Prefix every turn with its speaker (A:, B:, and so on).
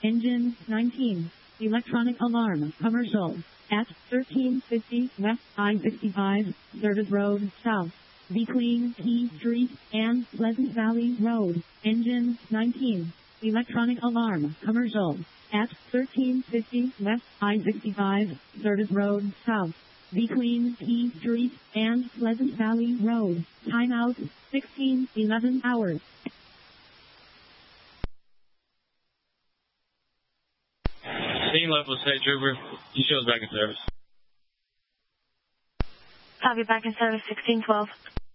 A: Engine 19. Electronic alarm commercial at 1350 West I-65, Service Road South, between Key Street and Pleasant Valley Road. Engine 19. Electronic alarm commercial at 1350 West I-65, Service Road South, between Key Street and Pleasant Valley Road. Timeout 16:11 hours.
B: Scene level, State Trooper. You show us back in service.
C: Copy, back in service, 1612.